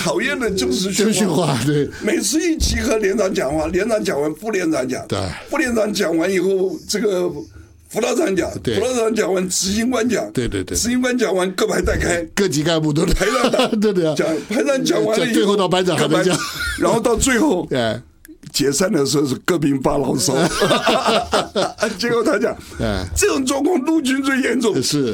讨厌的就是训话，对， 每次一集合连长讲话，连长讲完副连长讲， 对， 副连长讲完以后，这个辅导长讲，辅导长讲完执行官讲， 对， 执行官讲完各排带开， 各级干部都排长对讲，排长讲完了以后， 最后到班长还在讲， 然后到最后，解散的时候是各兵发牢骚，结果他讲，这种状况陆军最严重， 是。